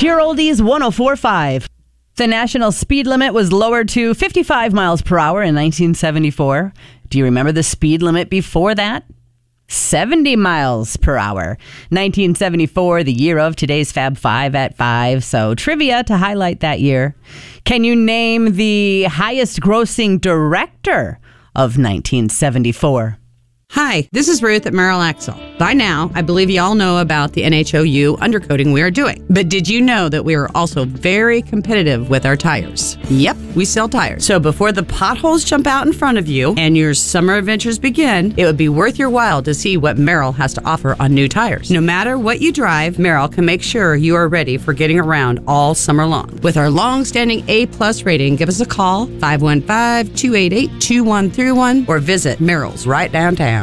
Pure Oldies 104.5. The national speed limit was lowered to 55 miles per hour in 1974. Do you remember the speed limit before that? 70 miles per hour. 1974, the year of today's Fab Five at 5. So trivia to highlight that year. Can you name the highest grossing director of 1974? Hi, this is Ruth at Merrill Axle. By now, I believe you all know about the NHOU undercoating we are doing. But did you know that we are also very competitive with our tires? Yep, we sell tires. So before the potholes jump out in front of you and your summer adventures begin, it would be worth your while to see what Merrill has to offer on new tires. No matter what you drive, Merrill can make sure you are ready for getting around all summer long. With our long-standing A+ rating, give us a call, 515-288-2131, or visit Merrill's right downtown.